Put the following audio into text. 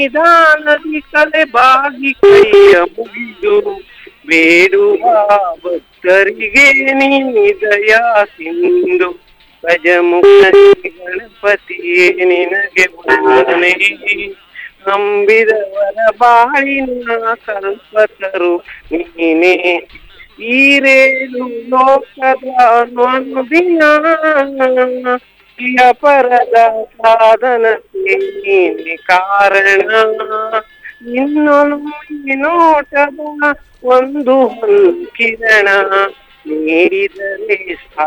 ಸನ್ನಿಧಾನದಿ ಕಲೆ ಬಾಗಿ ಕೈಯ ಮುಗಿದು ಬೇಡುವ ಭಕ್ತರಿಗೆ ನೀ ದಯಾ ಸಿಂಧು ಗಜಮುಖ ಗಣಪತಿಯೇ ನಿನಗೆ ವಂದನೆ ನಂಬಿದವರ ಬಾಳಿನ ಕಲ್ಪತರು ನೀನೇ ಈರೇನು ಲೋಕದ ಅನುದಿನ ಪರದ ಸಾಧನಕ್ಕೆ ನೀನೆ ಕಾರಣ ನಿನ್ನಲು ಈ ನೋಟದ ಒಂದು ಕಿರಣ ನೀಡಿದರೆ